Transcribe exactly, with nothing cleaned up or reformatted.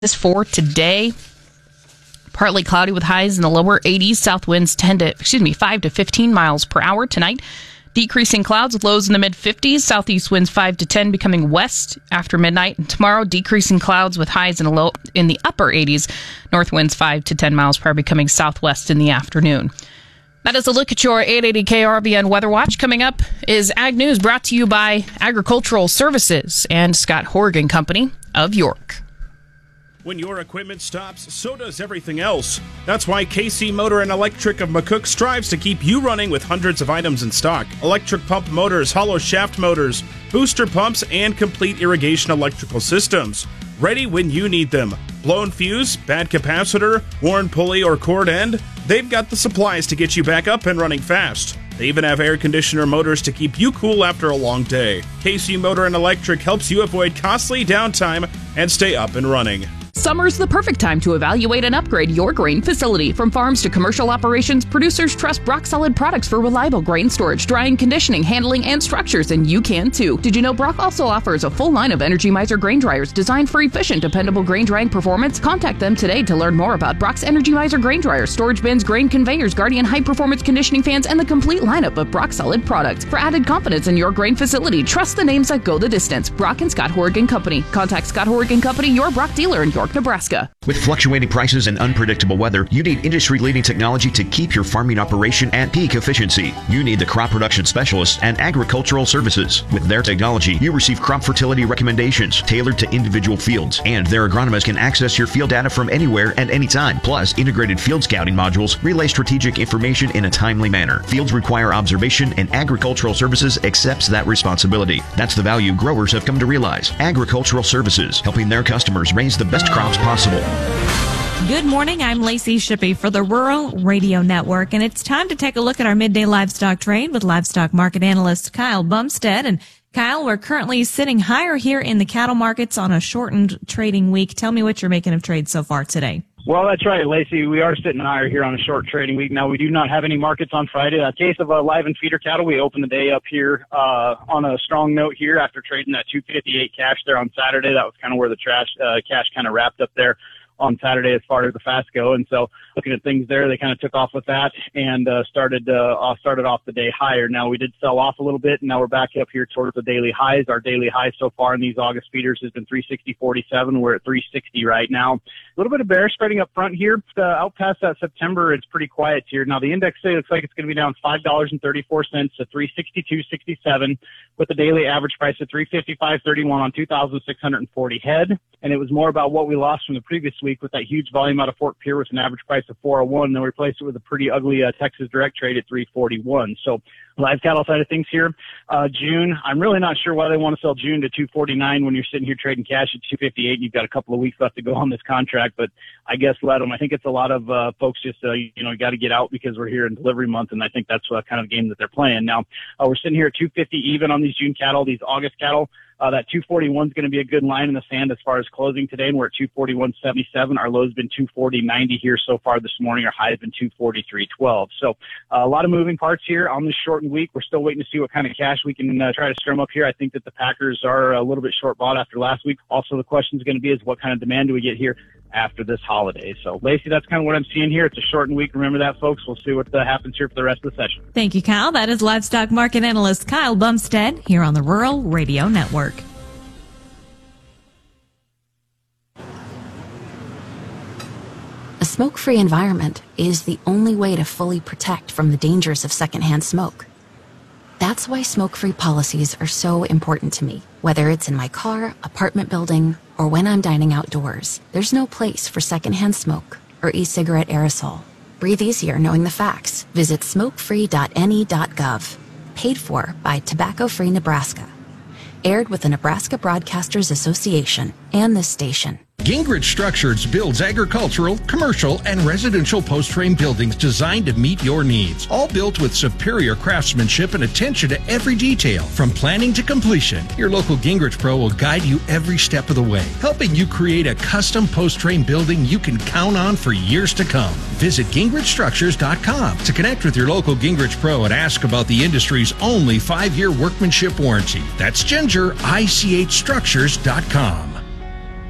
This for today. Partly cloudy with highs in the lower eighties. South winds ten to, excuse me, five to fifteen miles per hour tonight. Decreasing clouds with lows in the mid fifties. Southeast winds five to ten becoming west after midnight. And tomorrow, decreasing clouds with highs in the low in the upper eighties. North winds five to ten miles per hour becoming southwest in the afternoon. That is a look at your eight eighty K R B N Weather Watch. Coming up is Ag News, brought to you by Agricultural Services and Scott Horgan Company of York. When your equipment stops, so does everything else. That's why K C Motor and Electric of McCook strives to keep you running with hundreds of items in stock. Electric pump motors, hollow shaft motors, booster pumps, and complete irrigation electrical systems. Ready when you need them. Blown fuse, bad capacitor, worn pulley or cord end, they've got the supplies to get you back up and running fast. They even have air conditioner motors to keep you cool after a long day. K C Motor and Electric helps you avoid costly downtime and stay up and running. Summer's the perfect time to evaluate and upgrade your grain facility. From farms to commercial operations, producers trust Brock Solid products for reliable grain storage, drying, conditioning, handling, and structures, and you can too. Did you know Brock also offers a full line of Energy Mizer grain dryers designed for efficient, dependable grain drying performance? Contact them today to learn more about Brock's Energy Mizer grain dryers, storage bins, grain conveyors, Guardian high-performance conditioning fans, and the complete lineup of Brock Solid products. For added confidence in your grain facility, trust the names that go the distance. Brock and Scott Horgan Company. Contact Scott Horgan Company, your Brock dealer in York, Nebraska. With fluctuating prices and unpredictable weather, you need industry-leading technology to keep your farming operation at peak efficiency. You need the crop production specialists and agricultural services. With their technology, you receive crop fertility recommendations tailored to individual fields, and their agronomists can access your field data from anywhere at any time. Plus, integrated field scouting modules relay strategic information in a timely manner. Fields require observation, and agricultural services accepts that responsibility. That's the value growers have come to realize. Agricultural services, helping their customers raise the best crops possible. Good morning. I'm Lacey Shippey for the Rural Radio Network, and it's time to take a look at our midday livestock trade with livestock market analyst Kyle Bumstead. And Kyle, we're currently sitting higher here in the cattle markets on a shortened trading week. Tell me what you're making of trades so far today. Well, that's right, Lacey. We are sitting higher here on a short trading week. Now, we do not have any markets on Friday. In case of uh, live and feeder cattle, we opened the day up here uh, on a strong note here after trading that two fifty-eight cash there on Saturday. That was kind of where the trash uh, cash kind of wrapped up there on Saturday as far as the fast go. And so looking at things there, they kind of took off with that and uh, started uh, started off the day higher. Now, we did sell off a little bit, and now we're back up here towards the daily highs. Our daily high so far in these August feeders has been three sixty forty-seven. We're at three sixty right now. A little bit of bear spreading up front here. Uh, out past that September, it's pretty quiet here. Now, the index today looks like it's going to be down five dollars and thirty-four cents to three sixty-two sixty-seven, with the daily average price of three fifty-five thirty-one on two thousand six hundred forty head. And it was more about what we lost from the previous week with that huge volume out of Fort Pierre with an average price of four oh one, and then we replaced it with a pretty ugly uh, Texas direct trade at three forty-one. So live cattle side of things here, uh, June, I'm really not sure why they want to sell June to two forty-nine when you're sitting here trading cash at two fifty-eight and you've got a couple of weeks left to go on this contract, but I guess let them. I think it's a lot of uh, folks just, uh, you know, got to get out because we're here in delivery month, and I think that's uh, kind of the game that they're playing. Now, uh, we're sitting here at two fifty even on these June cattle, these August cattle. Uh, that two forty-one is going to be a good line in the sand as far as closing today, and we're at two forty-one seventy-seven. Our low's been two forty ninety here so far this morning. Our high has been two forty-three twelve. So uh, a lot of moving parts here on this shortened week. We're still waiting to see what kind of cash we can uh, try to strum up here. I think that the Packers are a little bit short bought after last week. Also, the question is going to be is what kind of demand do we get here after this holiday? So, Lacey, that's kind of what I'm seeing here. It's a shortened week. Remember that, folks. We'll see what uh, happens here for the rest of the session. Thank you, Kyle. That is livestock market analyst Kyle Bumstead here on the Rural Radio Network. A smoke-free environment is the only way to fully protect from the dangers of secondhand smoke. That's why smoke-free policies are so important to me. Whether it's in my car, apartment building, or when I'm dining outdoors, there's no place for secondhand smoke or e-cigarette aerosol. Breathe easier knowing the facts. Visit smoke free dot N E dot gov. Paid for by Tobacco Free Nebraska. Aired with the Nebraska Broadcasters Association and this station. Gingrich Structures builds agricultural, commercial, and residential post-frame buildings designed to meet your needs. All built with superior craftsmanship and attention to every detail. From planning to completion, your local Gingrich Pro will guide you every step of the way, helping you create a custom post-frame building you can count on for years to come. Visit Gingrich Structures dot com to connect with your local Gingrich Pro and ask about the industry's only five-year workmanship warranty. That's Ginger, I C H Structures dot com.